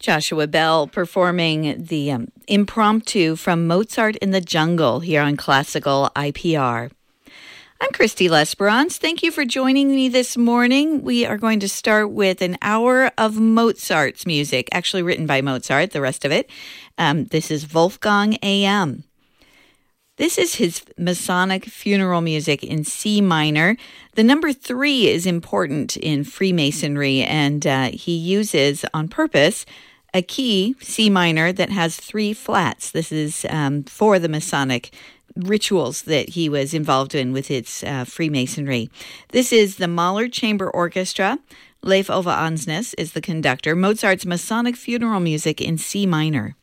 Joshua Bell performing the impromptu from Mozart in the Jungle here on Classical IPR. I'm Christy Lesperance. Thank you for joining me this morning. We are going to start with an hour of Mozart's music, actually written by Mozart, the rest of it. This is Wolfgang A.M. This is his Masonic funeral music in C minor. The number 3 is important in Freemasonry, and he uses on purpose a key, C minor, that has 3 flats. This is for the Masonic rituals that he was involved in with its Freemasonry. This is the Mahler Chamber Orchestra. Leif Ove Andsnes is the conductor. Mozart's Masonic funeral music in C minor.